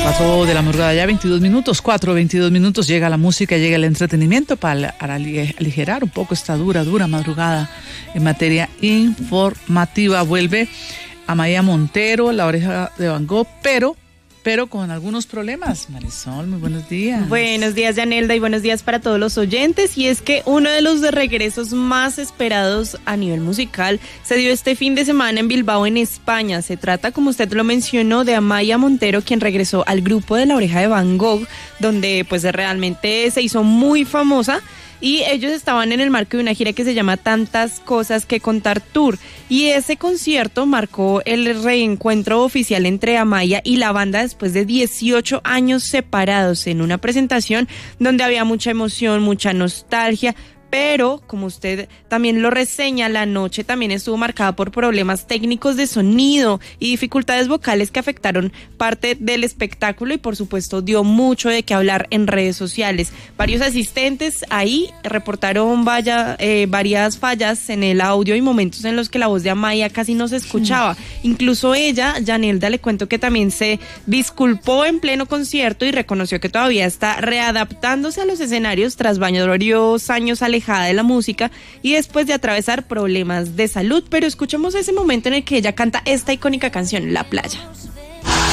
4 de la madrugada, ya 22 minutos, 4:22 minutos, llega la música, llega el entretenimiento para aligerar un poco esta dura madrugada en materia informativa. Vuelve Amaya Montero, La Oreja de Van Gogh, pero con algunos problemas. Marisol, muy buenos días. Buenos días, Yanelda, y buenos días para todos los oyentes. Y es que uno de los regresos más esperados a nivel musical se dio este fin de semana en Bilbao, en España. Se trata, como usted lo mencionó, de Amaya Montero, quien regresó al grupo de La Oreja de Van Gogh, donde pues realmente se hizo muy famosa. Y ellos estaban en el marco de una gira que se llama Tantas Cosas que Contar Tour. Y ese concierto marcó el reencuentro oficial entre Amaya y la banda después de 18 años separados, en una presentación donde había mucha emoción, mucha nostalgia. Pero, como usted también lo reseña, la noche también estuvo marcada por problemas técnicos de sonido y dificultades vocales que afectaron parte del espectáculo y, por supuesto, dio mucho de qué hablar en redes sociales. Varios asistentes ahí reportaron varias fallas en el audio y momentos en los que la voz de Amaya casi no se escuchaba. Incluso ella, Yanelda, le cuento que también se disculpó en pleno concierto y reconoció que todavía está readaptándose a los escenarios tras varios años alejada de la música y después de atravesar problemas de salud. Pero escuchemos ese momento en el que ella canta esta icónica canción, La Playa.